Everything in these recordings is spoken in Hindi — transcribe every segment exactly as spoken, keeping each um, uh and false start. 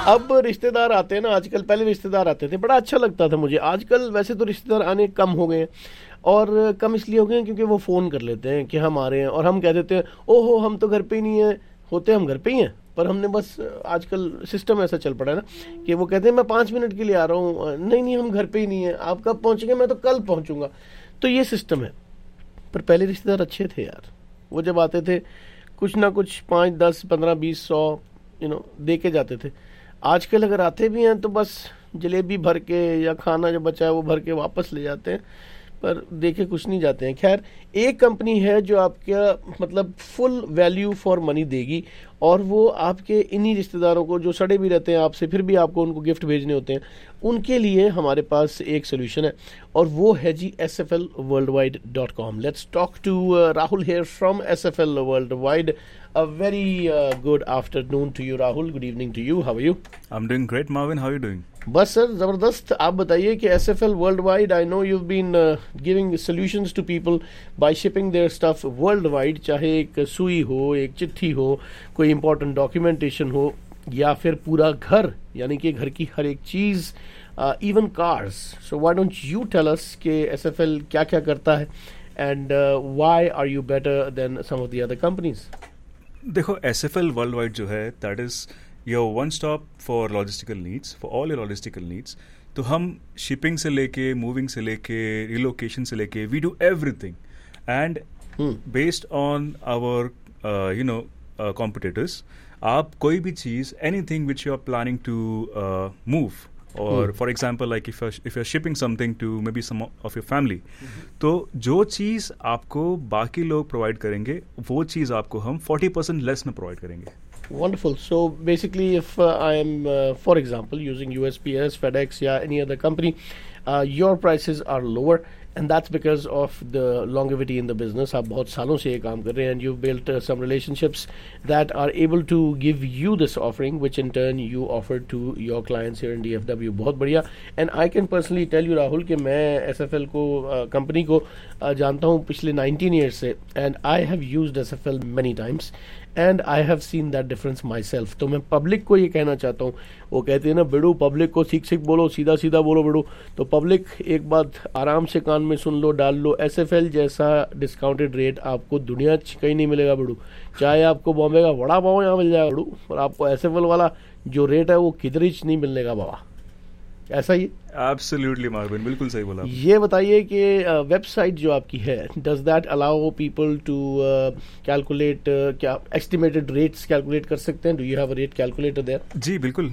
अब रिश्तेदार आते हैं ना आजकल, पहले रिश्तेदार आते थे, बड़ा अच्छा लगता था मुझे। आजकल वैसे तो रिश्तेदार आने कम हो गए हैं, और कम इसलिए हो गए हैं क्योंकि वो फ़ोन कर लेते हैं कि हम आ रहे हैं, और हम कह देते हैं ओहो हम तो घर पे ही नहीं है, होते हम घर पे ही हैं, पर हमने बस आजकल सिस्टम ऐसा चल पड़ा है ना कि वो कहते हैं मैं पाँच मिनट के लिए आ रहा हूँ, नहीं नहीं हम घर पे ही नहीं है, आप कब पहुँचेंगे, मैं तो कल पहुँचूंगा। तो ये सिस्टम है। पर पहले रिश्तेदार अच्छे थे यार, वो जब आते थे कुछ ना कुछ पाँच दस पंद्रह बीस सौ यू नो दे के जाते थे। आजकल अगर आते भी हैं तो बस जलेबी भर के या खाना जो बचा है वो भर के वापस ले जाते हैं, पर देखे कुछ नहीं जाते हैं। खैर, एक कंपनी है जो आपका मतलब फुल वैल्यू फॉर मनी देगी, और वो आपके इन्हीं रिश्तेदारों को जो सड़े भी रहते हैं आपसे, फिर भी आपको उनको गिफ्ट भेजने होते हैं, उनके लिए हमारे पास एक सोल्यूशन है, और वो है G S F L world wide dot com. Let's talk to Rahul hair from S F L world wide. A very uh, good afternoon to you, Rahul. Good evening to you. How are you? I'm doing great, Marvin. How are you doing? बस सर ज़बरदस्त। आप बताइए कि S F L Worldwide, I know you've been uh, giving solutions to people by shipping their stuff worldwide, चाहे एक सुई हो, एक चिट्ठी हो, कोई important documentation हो, या फिर पूरा घर, यानी कि घर की हर एक चीज़, even cars. So why don't you tell us कि S F L क्या क्या करता है, and uh, why are you better than some of the other companies? देखो, S F L world wide जो है that is your one stop for logistical needs, for all your logistical needs. तो हम शिपिंग से लेके, मूविंग से लेके, रिलोकेशन से लेके, we do everything, and based on our you know competitors, आप कोई भी चीज़, anything which you are planning to move, or hmm. for example like if you're, if you're shipping something to maybe some of your family, mm-hmm. तो जो चीज़ आपको बाकी लोग प्रोवाइड करेंगे वो चीज़ आपको हम forty percent लेस में प्रोवाइड करेंगे। Wonderful. So basically if uh, I am uh, for example using U S P S, FedEx या any other company, uh, your prices are lower, and that's because of the longevity in the business. आप बहुत सालों से ये काम कर रहे हैं, and you've built uh, some relationships that are able to give you this offering, which in turn you offer to your clients here in D F W. बहुत बढ़िया। And I can personally tell you, Rahul, कि मैं S F L को कंपनी uh, को uh, जानता हूँ पिछले nineteen years से, and I have used S F L many times, and I have seen that difference myself. तो मैं पब्लिक को ये कहना चाहता हूँ, वो कहते हैं ना बेड़ू, पब्लिक को सीख सीख बोलो, सीधा सीधा बोलो बेड़ू, तो पब्लिक एक बात आराम से कान में सुन लो, डाल लो, एस एफ एल जैसा डिस्काउंटेड रेट आपको दुनिया कहीं नहीं मिलेगा बेड़ू। चाहे आपको बॉम्बे का वड़ा पाव यहाँ मिल जाएगा बेड़ू, और आपको एस एफ एल वाला जो रेट है वो किधर ही नहीं मिलने का बाबा। ऐसा ही? एब्सोल्युटली मार्विन, बिल्कुल सही बोला। ये बताइए कि वेबसाइट uh, जो आपकी है, does that allow people to calculate, क्या एस्टिमेटेड रेट्स कैलकुलेट कर सकते हैं? Do you have a rate calculator there? जी बिल्कुल,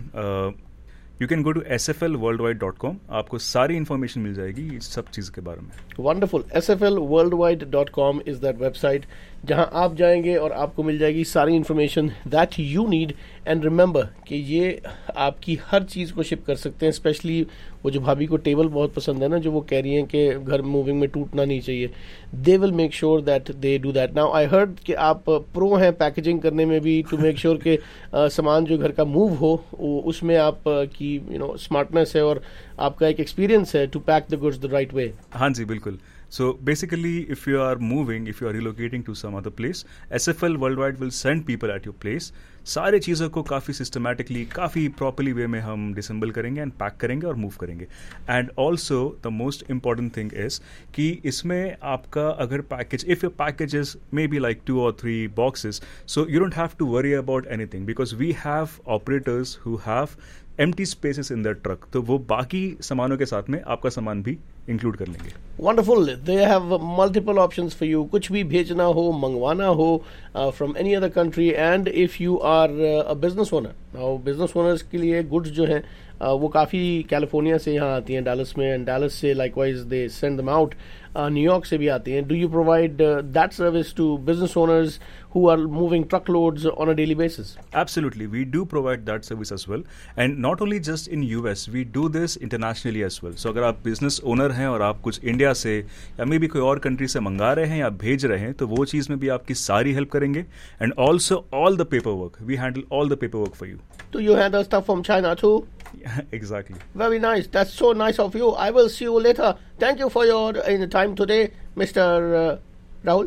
you can go to S F L world wide dot com, आपको सारी इन्फॉर्मेशन मिल जाएगी इस सब चीज़ के बारे में। Wonderful. S F L world wide dot com is that website जहां आप जाएंगे और आपको मिल जाएगी सारी information that you need. And remember कि ये आपकी हर चीज़ को शिप कर सकते हैं, स्पेशली वो जो भाभी को टेबल बहुत पसंद है ना, जो वो कह रही हैं कि घर मूविंग में टूटना नहीं चाहिए, they will make sure that they do that. Now I heard कि आप प्रो हैं पैकेजिंग करने में भी, टू मेक श्योर कि सामान जो घर का मूव हो उसमें आप की यू नो स्मार्टनेस है और आपका एक एक्सपीरियंस है to pack the goods the right way. हाँ जी बिल्कुल। So basically, if you are moving, if you are relocating to some other place, S F L Worldwide will send people at your place. सारे चीज़ों को काफ़ी सिस्टमैटिकली, काफ़ी प्रॉपरली वे में हम डिसेंबल करेंगे एंड पैक करेंगे और मूव करेंगे। And also the most important thing is कि इसमें आपका अगर package, if your package is may be like to और three boxes, so you don't have to worry about anything because we have operators who have empty spaces in their truck, तो वो बाकी सामानों के साथ में आपका सामान भी इंक्लूड कर लेंगे। Wonderful. They have multiple options for you. कुछ भी भेजना हो, मंगवाना हो uh, from any other country, and if you are uh, a business owner, now business owners के लिए goods जो हैं uh, वो काफ़ी कैलिफोर्निया से यहाँ आती हैं डालस में, एंड डालस से likewise they send them out. New York से भी आती हैं. Do you provide uh, that service to business owners who are moving truckloads on a daily basis? Absolutely, we do provide that service as well, and not only just in U S, we do this internationally as well. So अगर आप business owner हैं और आप कुछ इंडिया से या मे बी कोई और कंट्री से मंगा रहे हैं या भेज रहे हैं, तो वो चीज़ में भी आपकी सारी हेल्प करेंगे. And also all the paper work, we handle all the paper work for you. Do you handle stuff from China too? Yeah, exactly. Very nice. That's so nice of you. I will see you later. Thank you for your uh, time today, Mister Uh, Rahul.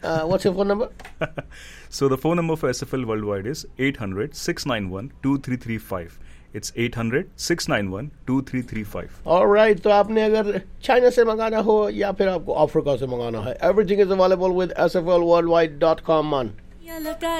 Uh, what's your phone number? So the phone number for S F L Worldwide is eight hundred, six nine one, two three three five. It's eight hundred, six nine one, two three three five. All right, तो आपने अगर चाइना से मंगाना हो या फिर आपको अफ्रीका से मंगाना है, everything is available with S F L worldwide dot com, man.